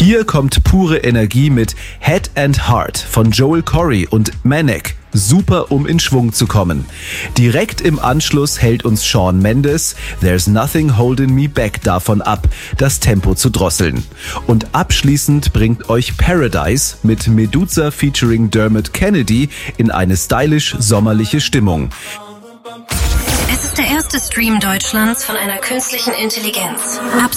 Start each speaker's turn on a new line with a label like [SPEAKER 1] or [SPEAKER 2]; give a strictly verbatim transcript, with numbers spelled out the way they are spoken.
[SPEAKER 1] Hier kommt pure Energie mit Head and Heart von Joel Corry und Manek. Super, um in Schwung zu kommen. Direkt im Anschluss hält uns Shawn Mendes There's Nothing Holding Me Back davon ab, das Tempo zu drosseln. Und abschließend bringt euch Paradise mit Meduza featuring Dermot Kennedy in eine stylisch sommerliche Stimmung.
[SPEAKER 2] Es ist der erste Stream Deutschlands von einer künstlichen Intelligenz. Ab